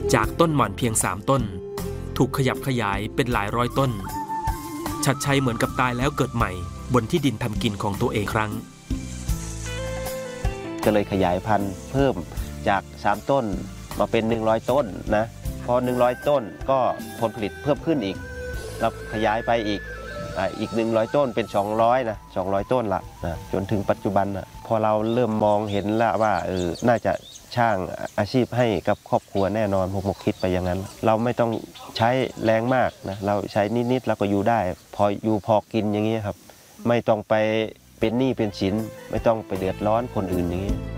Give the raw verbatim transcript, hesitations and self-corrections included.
จากต้นหม่อนเพียงสามต้นถูกขยับขยายเป็นหลายร้อยต้นชัดชัยเหมือนกับตายแล้วเกิดใหม่บนที่ดินทำกินของตัวเองครั้งก็เลยขยายพันธุ์เพิ่มจากสามต้นมาเป็นหนึ่งร้อยต้นนะพอหนึ่งร้อยต้นก็ผลผลิตเพิ่มขึ้นอีกแล้วขยายไปอีกอีกหนึ่งร้อยต้นเป็นสองร้อยนะสองร้อยต้นละนะจนถึงปัจจุบันนะพอเราเริ่มมองเห็นแล้วว่าเออน่าจะช่างอาชีพให้กับครอบครัวแน่นอนผมคิดไปอย่างนั้นเราไม่ต้องใช้แรงมากนะเราใช้นิดๆเราก็อยู่ได้พออยู่พอกินอย่างนี้ครับไม่ต้องไปเป็นหนี้เป็นสินไม่ต้องไปเดือดร้อนคนอื่นอย่างนี้